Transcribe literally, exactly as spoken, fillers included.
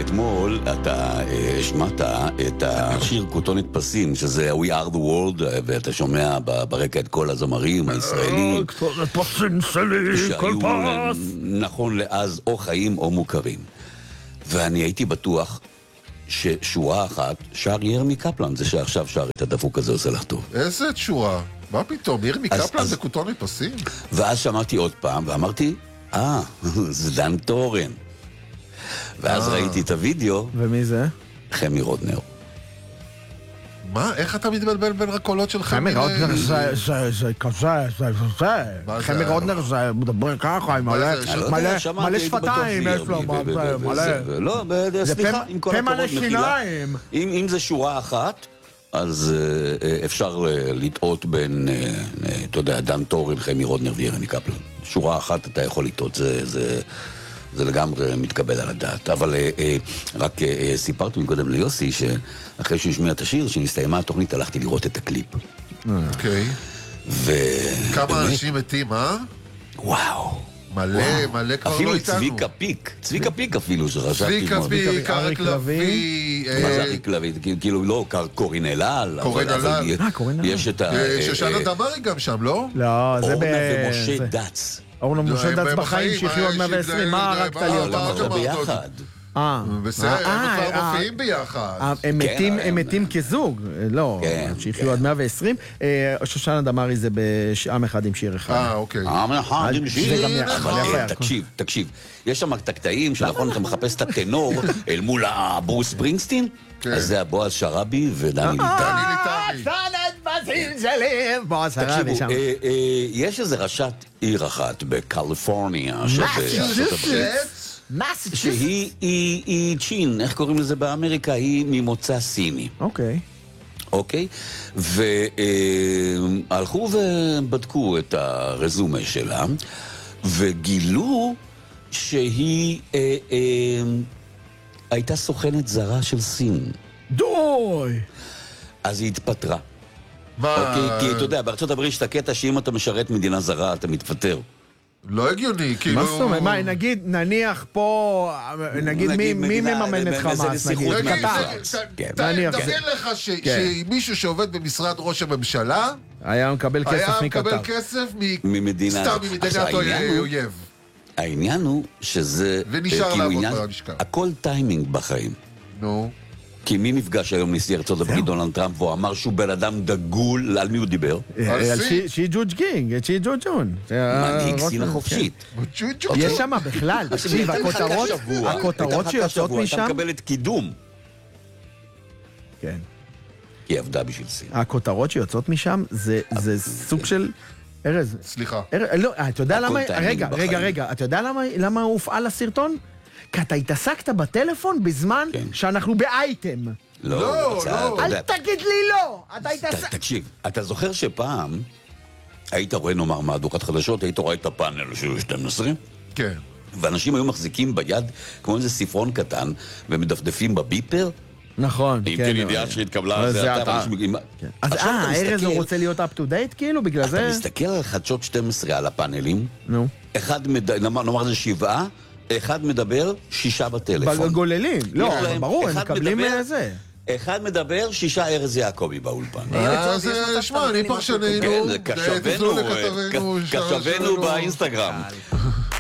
אתמול אתה השמעת את השיר כותונת פסים, שזה We Are the World, ואתה שומע ברקע את כל הזמרים הישראלים. כותונת פסים שלי, כל פס. נכון לאז או חיים או מוכרים. ואני הייתי בטוח ששורה אחת שר ירמי קפלן, זה שעכשיו שר את הדפוק הזה עושה לך טוב. איזה שורה? מה פתאום? ירמי קפלן זה כותונת פסים? ואז שמעתי עוד פעם ואמרתי, אה, זה דן טורן. ואז ראיתי את הוידאו. ומי זה? חמי רודנר. מה? איך אתה מתבלבל בין הקולות של חמי? חמי רודנר זה כזה, זה זה. חמי רודנר זה מדבר ככה, עם מלא שפתיים, יש לו מלא. לא, סליחה, עם כל הכבוד מחילה. אם זה שורה אחת, אז אפשר לטעות בין, אתה יודע, דן טורן, חמי רודנר וירמי קפלן. שורה אחת אתה יכול לטעות, זה... זה לגמרי מתקבל על הדעת. אבל אה, אה, רק אה, סיפרתי מקודם ליוסי שאחרי שהוא השמיע את השיר, שנסתיימה התוכנית, הלכתי לראות את הקליפ. אוקיי. ו... כמה באמת, אנשים מתים, אה? וואו. מלא, וואו. מלא כבר לא אפילו איתנו. צביקה פיק. צביקה פיק אפילו, שחשבתי. צביקה מאוד. פיק, אריק אריק לביא. מה זה אריק לביא? כאילו לא, קורין אלעל. קורין אבל- אבל אלעל. אה, קורין אלעל. יש את ה... אה, אה, שושנה אה, דמארי גם שם, לא? לא, זה ב... אורנה ומשה זה- דץ. אורנה לא, ומשה הם דץ בחיים, בחיים, שיחיו עד מה, מאה ועשרים, יש- מה זה- הרגת מה- לי מה- אותם? מה- זה ביחד. אה, בסדר, אה, הם כבר אה, מופיעים ביחד. אה, הם כן, מתים, אבל- הם מתים כזוג, לא, כן, שיחיו כן. עד מאה ועשרים. אה, שושנה דמארי זה בשעם אחד עם שיר אחד. אה, אוקיי. אה, נכון, עם שיר. זה גם אבל, יפה, אה, הכל. תקשיב, תקשיב. יש שם את הקטעים שנכון, אתה מחפש את הטנור אל מול הברוס ספרינגסטין, כן. אז זה הבועז שרבי ודני ליטני. דני ליטני. סנד בזים שלי, בועז שרבי שם. תקשיבו, אה, אה, יש איזה ראשת עיר אחת בקליפורניה, שבארצות הברית, מסצ'וסטס. שהיא היא- היא צ'ין, איך קוראים לזה באמריקה? היא ממוצא סיני. אוקיי. אוקיי? והלכו ובדקו את הרזומה שלה, וגילו שהיא אה, אה, הייתה סוכנת זרה של סין. דוי! אז היא התפטרה. מה? אוקיי? כי אתה יודע, בארצות הברית יש את הקטע שאם אתה משרת מדינה זרה, אתה מתפטר. לא הגיוני, כאילו... מה זאת אומרת? מה, נגיד, נניח פה, נגיד, מי- נגיד מי מדינה- מממן את באיזה חמאס, נסיכות נגיד? נגיד, קטר. זה- כן. ת- נניח, תדמיין לך ש- כן. שמישהו שעובד במשרד ראש הממשלה היה מקבל כסף היה מקטר. מקבל כסף מ- ממדינה... סתם עכשיו, ממדינת העניין הוא- אויב. העניין הוא שזה... ונשאר אה, כאילו לעבוד עניין- במשכן. הכל טיימינג בחיים. נו. כי מי נפגש היום נשיא ארצות הברית דונלד טראמפ והוא אמר שהוא בן אדם דגול, על מי הוא דיבר? אה, על על סין. שי- שי ג'וג' קינג, את שי ג'וג' ג'ון. מנהיג ראש- סין החופשית. צ'וצ'ו. יש שם בכלל, תקשיב, הכותרות, הכותרות שיוצאות אתה משם, מקבלת קידום. כן, כי היא עבדה בשביל סין. הכותרות שיוצאות משם זה זה סוג של, ארז, סליחה. ארז, לא, אתה יודע הכל למה, טיימינג רגע, בחיים. רגע, רגע, אתה יודע למה- למה הופעל הסרטון? כי אתה התעסקת בטלפון בזמן כן. שאנחנו באייטם. לא, לא, בצד, לא. אתה אל יודע. תגיד לי לא! אתה ת- התעסקת... תקשיב, אתה זוכר שפעם היית רואה נאמר מהדורת חדשות, היית רואה את הפאנל של שתים עשרה, כן. ואנשים היו מחזיקים ביד כמו איזה ספרון קטן ומדפדפים בביפר, נכון, אם כן. כן ידיעה שהתקבלה, אבל זה זה אתה, אתה. ואנשים מגיעים... אז עכשיו אתה אה, ארז מסתכל- הוא רוצה להיות up to date כאילו? בגלל אתה זה? מסתכל על חדשות שתים עשרה על הפאנלים, נו. אחד, מד... נאמר, נאמר זה שבעה, אחד מדבר, שישה בטלפון. בגוללים. לא, יש להם- ברור, הם אחד מקבלים מדבר- זה. אחד מדבר, שישה ארז יעקבי באולפן. אז אה, שמע, אני פרשננו. כן, זה תפנו קשבנו, לכתבנו, קשבנו באינסטגרם.